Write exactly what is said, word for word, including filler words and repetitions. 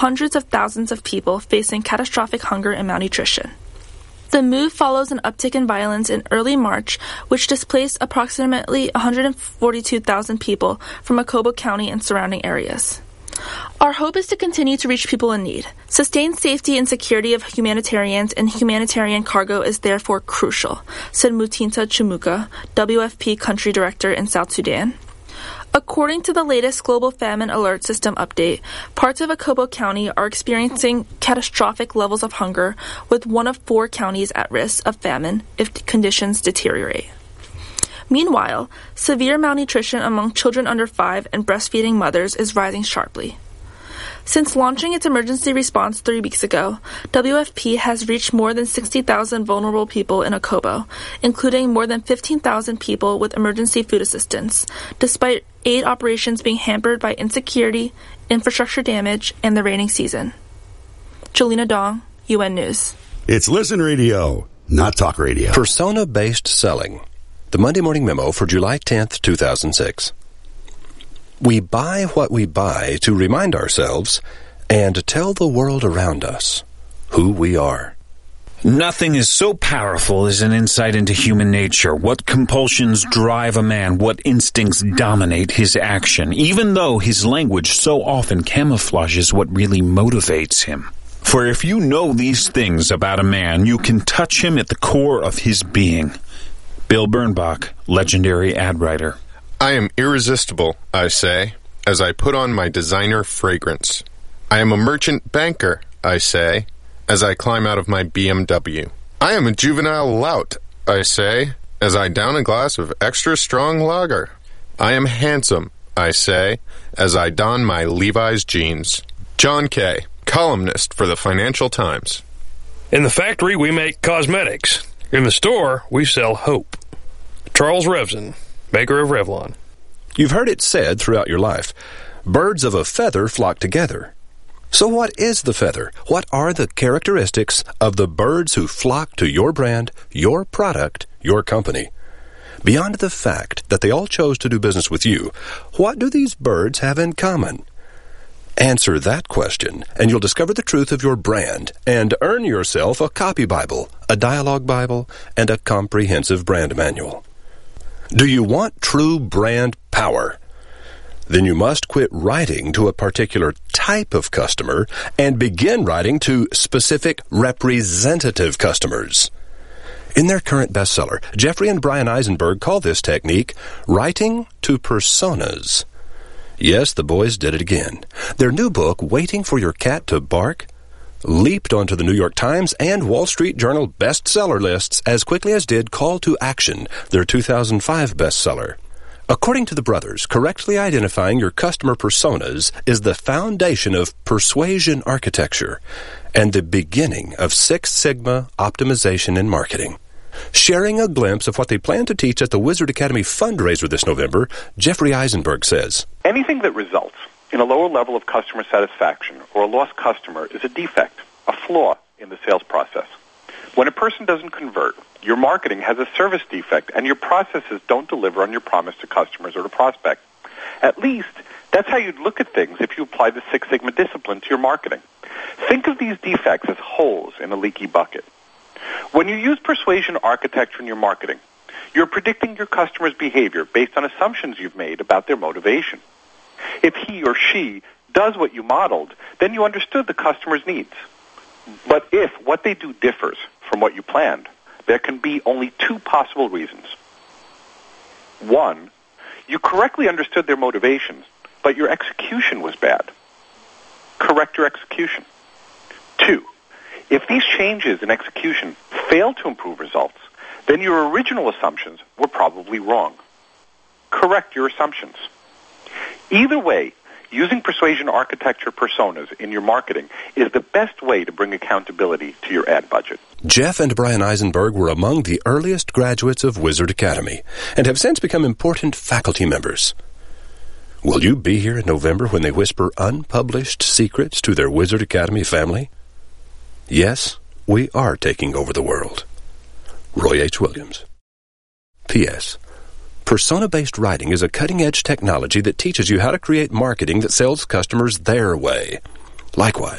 hundreds of thousands of people facing catastrophic hunger and malnutrition. The move follows an uptick in violence in early March, which displaced approximately one hundred forty-two thousand people from Okobo County and surrounding areas. Our hope is to continue to reach people in need. Sustained safety and security of humanitarians and humanitarian cargo is therefore crucial, said Mutinta Chumuka, W F P Country Director in South Sudan. According to the latest Global Famine Alert System update, parts of Okobo County are experiencing catastrophic levels of hunger, with one of four counties at risk of famine if conditions deteriorate. Meanwhile, severe malnutrition among children under five and breastfeeding mothers is rising sharply. Since launching its emergency response three weeks ago, W F P has reached more than sixty thousand vulnerable people in Okobo, including more than fifteen thousand people with emergency food assistance, despite aid operations being hampered by insecurity, infrastructure damage, and the rainy season. Jolena Dong, U N News. It's Listen Radio, not talk radio. Persona-based selling. The Monday Morning Memo for July tenth, two thousand six. We buy what we buy to remind ourselves and tell the world around us who we are. Nothing is so powerful as an insight into human nature, what compulsions drive a man, what instincts dominate his action, even though his language so often camouflages what really motivates him. For if you know these things about a man, you can touch him at the core of his being. Bill Bernbach, legendary ad writer. I am irresistible, I say, as I put on my designer fragrance. I am a merchant banker, I say, as I climb out of my B M W. I am a juvenile lout, I say, as I down a glass of extra strong lager. I am handsome, I say, as I don my Levi's jeans. John Kay, columnist for the Financial Times. In the factory, we make cosmetics. In the store, we sell hope. Charles Revson, maker of Revlon. You've heard it said throughout your life, birds of a feather flock together. So what is the feather? What are the characteristics of the birds who flock to your brand, your product, your company? Beyond the fact that they all chose to do business with you, what do these birds have in common? Answer that question, and you'll discover the truth of your brand and earn yourself a copy Bible, a dialogue Bible, and a comprehensive brand manual. Do you want true brand power? Then you must quit writing to a particular type of customer and begin writing to specific representative customers. In their current bestseller, Jeffrey and Brian Eisenberg call this technique writing to personas. Yes, the boys did it again. Their new book, Waiting for Your Cat to Bark, leaped onto the New York Times and Wall Street Journal bestseller lists as quickly as did Call to Action, their two thousand five bestseller. According to the brothers, correctly identifying your customer personas is the foundation of persuasion architecture and the beginning of Six Sigma optimization in marketing. Sharing a glimpse of what they plan to teach at the Wizard Academy fundraiser this November, Jeffrey Eisenberg says, anything that results in a lower level of customer satisfaction or a lost customer is a defect, a flaw in the sales process. When a person doesn't convert, your marketing has a service defect and your processes don't deliver on your promise to customers or to prospects. At least, that's how you'd look at things if you apply the Six Sigma discipline to your marketing. Think of these defects as holes in a leaky bucket. When you use persuasion architecture in your marketing, you're predicting your customer's behavior based on assumptions you've made about their motivation. If he or she does what you modeled, then you understood the customer's needs. But if what they do differs from what you planned, there can be only two possible reasons. One, you correctly understood their motivations, but your execution was bad. Correct your execution. Two, if these changes in execution fail to improve results, then your original assumptions were probably wrong. Correct your assumptions. Either way, using persuasion architecture personas in your marketing is the best way to bring accountability to your ad budget. Jeff and Brian Eisenberg were among the earliest graduates of Wizard Academy and have since become important faculty members. Will you be here in November when they whisper unpublished secrets to their Wizard Academy family? Yes, we are taking over the world. Roy H. Williams. P S. Persona-based writing is a cutting-edge technology that teaches you how to create marketing that sells customers their way. Likewise.